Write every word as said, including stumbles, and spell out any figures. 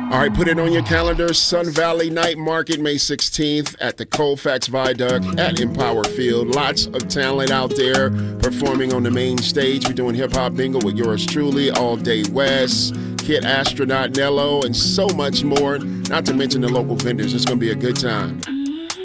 All right, put it on your calendar. Sun Valley Night Market, May sixteenth at the Colfax Viaduct at Empower Field. Lots of talent out there performing on the main stage. We're doing hip-hop bingo with yours truly, All Day West, Kid Astronaut Nello, and so much more. Not to mention the local vendors. It's going to be a good time.